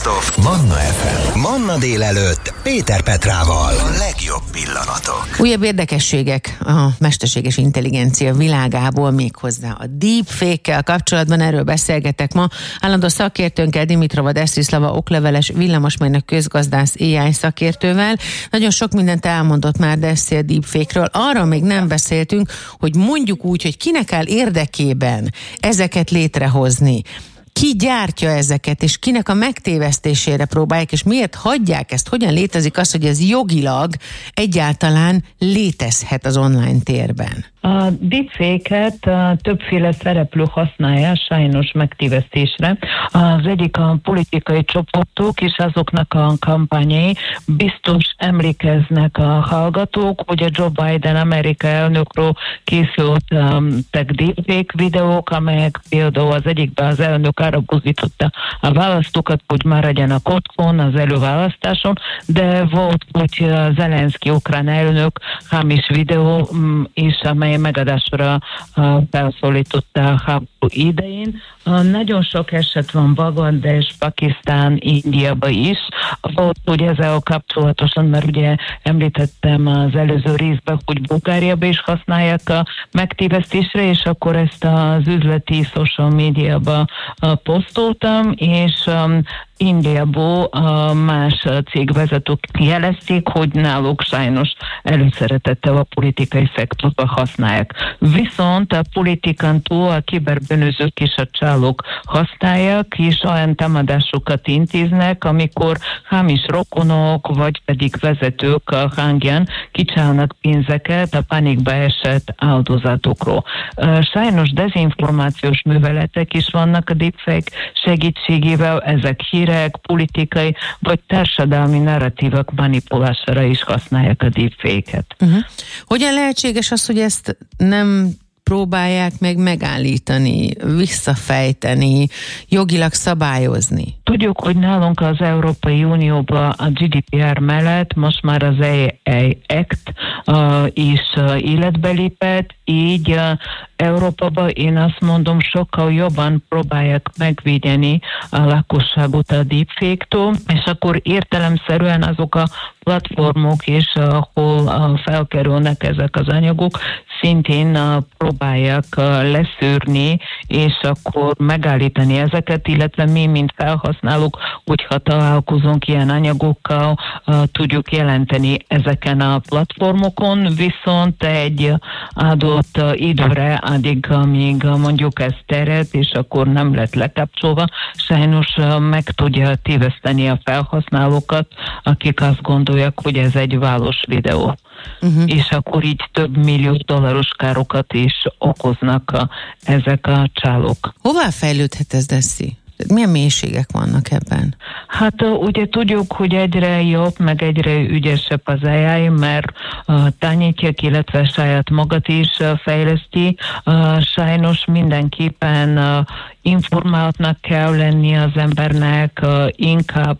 Best of Manna FM. Manna délelőtt Péter Petrával. A legjobb pillanatok. Újabb érdekességek a mesterséges intelligencia világából, méghozzá a deepfake-kel kapcsolatban. Erről beszélgetek ma állandó szakértőnkkel, Dimitrova Desztiszlava okleveles villamosmérnök közgazdász AI szakértővel. Nagyon sok mindent elmondott már Deszti a deepfake-ről. Arra még nem beszéltünk, hogy mondjuk úgy, hogy kinek áll érdekében ezeket létrehozni. Ki gyártja ezeket, és kinek a megtévesztésére próbálják, és miért hagyják ezt? Hogyan létezik az, hogy ez jogilag egyáltalán létezhet az online térben? A deepfake-et többféle szereplő használja sajnos megtévesztésre. Az egyik a politikai csoportok és azoknak a kampányai. Biztos emlékeznek a hallgatók, hogy a Joe Biden Amerika elnökről készültek deepfake videók, amelyek például az egyikben az elnök arra buzdította a választókat, hogy maradjanak otthon az előválasztáson, de volt, hogy Zelenszky ukrán elnök hamis videó is, amely megadásra felszólította a háború idején. Nagyon sok eset van Bangladesh, Pakisztán, Indiában is. Volt, hogy ezzel kapcsolatosan, mert ugye említettem az előző részben, hogy Bulgáriában is használják a megtévesztésre, és akkor ezt az üzleti social médiában posztoltam, és Indiából más cégvezetők jelezték, hogy náluk sajnos előszeretettel a politikai szektorban használják. Viszont a politikán túl a kiberbűnözők és a csalók használják, és olyan támadásokat intéznek, amikor hamis rokonok, vagy pedig vezetők a hangján kicsálnak pénzeket a pánikba esett áldozatokról. Sajnos dezinformációs műveletek is vannak a deepfake segítségével, ezek hírek, politikai vagy társadalmi narratívak manipulására is használják a deepfake-et. Hogyan lehetséges az, hogy ezt nem próbálják meg megállítani, visszafejteni, jogilag szabályozni? Tudjuk, hogy nálunk az Európai Unióban a GDPR mellett most már az AI Act is életbe lépett, így Európában én azt mondom, sokkal jobban próbálják megvédeni a lakosságot a deepfake-től, és akkor értelemszerűen azok a platformok is, ahol felkerülnek ezek az anyagok, szintén próbálják leszűrni, és akkor megállítani ezeket, illetve mi, mint felhasználók, hogyha találkozunk ilyen anyagokkal, tudjuk jelenteni ezeken a platformokon, viszont egy adott időre, addig, amíg mondjuk ez terjed, és akkor nem lett lekapcsolva, sajnos meg tudja téveszteni a felhasználókat, akik azt gondolják, hogy ez egy valós videó. És akkor így több millió dolláros károkat is okoznak ezek a csalók. Hová fejlődhet ez, Deszi? Milyen mélységek vannak ebben? Hát ugye tudjuk, hogy egyre jobb, meg egyre ügyesebb az AI, mert tanítják, illetve saját magát is fejleszti. Sajnos mindenképpen informáltnak kell lenni az embernek, inkább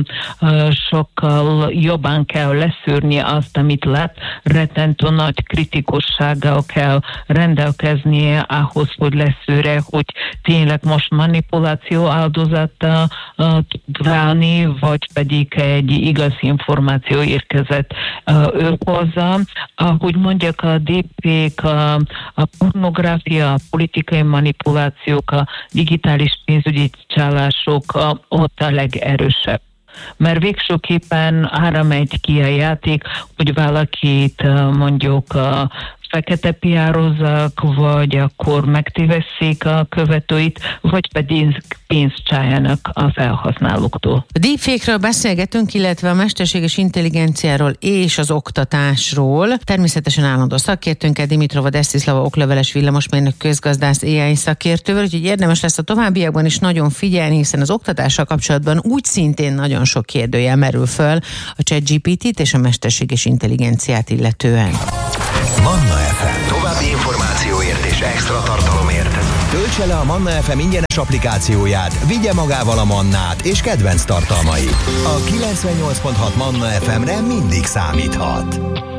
sokkal jobban kell leszűrni azt, amit lát. Rettentő nagy kritikussággal kell rendelkeznie ahhoz, hogy leszűrje, hogy tényleg most manipuláció áldozata tud válni, vagy pedig egy igaz információ érkezett ő hozzá. Ahogy mondjak, a deepfake, a pornográfia, a politikai manipulációk, a digitális pénzügyi csalások ott a legerősebb. Mert végsőképpen arra megy ki a játék, hogy valakit mondjuk fekete piározzak, vagy akkor megtévesszék a követőit, vagy pedig pénzt csaljanak a felhasználóktól. A deepfake-ről beszélgetünk, illetve a mesterséges intelligenciáról és az oktatásról. Természetesen állandó szakértőnkkel, Dimitrova Desztiszlava okleveles villamosmérnök közgazdász AI szakértővel, úgyhogy érdemes lesz a továbbiakban is nagyon figyelni, hiszen az oktatással kapcsolatban úgy szintén nagyon sok kérdőjel merül föl a ChatGPT-t és a mesterséges intelligenciát illetően. Manna FM. További információért és extra tartalomért töltse le a Manna FM ingyenes applikációját, vigye magával a Mannát és kedvenc tartalmait. A 98.6 Manna FM-re mindig számíthat.